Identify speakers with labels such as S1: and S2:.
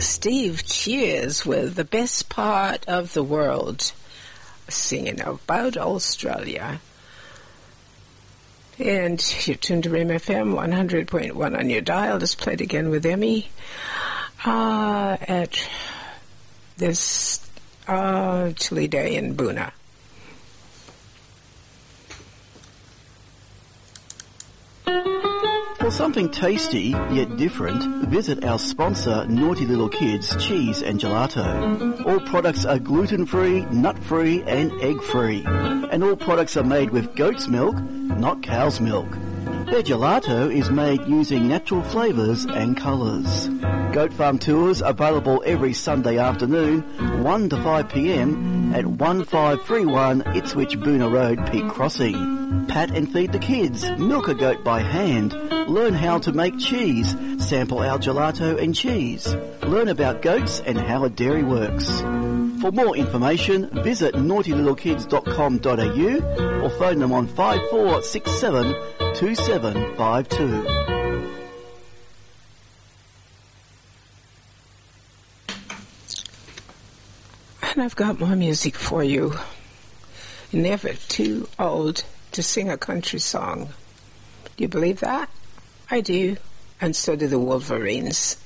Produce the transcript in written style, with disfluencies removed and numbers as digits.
S1: Steve Cheers with The Best Part of the World, singing about Australia. And you're tuned to Rem FM 100.1 on your dial. Just played again with Emmy at this chilly day in Boonah.
S2: For something tasty yet different, visit our sponsor Naughty Little Kids Cheese and Gelato. All products are gluten-free, nut-free and egg-free. And all products are made with goat's milk, not cow's milk. Their gelato is made using natural flavours and colours. Goat Farm tours available every Sunday afternoon, 1 to 5 p.m. at 1531 Ipswich Boonah Road, Peak Crossing. Pat and feed the kids, milk a goat by hand, learn how to make cheese, sample our gelato and cheese, learn about goats and how a dairy works. For more information, visit naughtylittlekids.com.au or phone them on 5467 2752.
S1: And I've got more music for you. Never too old to sing a country song. Do you believe that? I do. And so do the Wolverines.